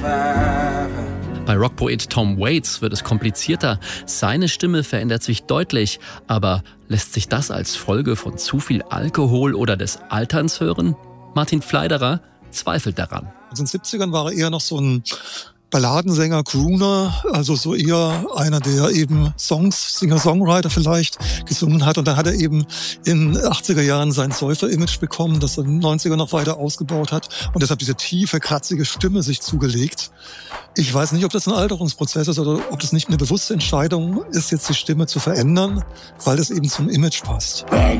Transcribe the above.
Bei Rockpoet Tom Waits wird es komplizierter. Seine Stimme verändert sich deutlich. Aber lässt sich das als Folge von zu viel Alkohol oder des Alterns hören? Martin Pfleiderer zweifelt daran. Also in den 70ern war er eher noch so ein Balladensänger, Crooner, also so eher einer, der eben Songs, Singer-Songwriter vielleicht gesungen hat. Und dann hat er eben in den 80er Jahren sein Säufer-Image bekommen, das er in den 90ern noch weiter ausgebaut hat und deshalb diese tiefe, kratzige Stimme sich zugelegt. Ich weiß nicht, ob das ein Alterungsprozess ist oder ob das nicht eine bewusste Entscheidung ist, jetzt die Stimme zu verändern, weil das eben zum Image passt. Bang,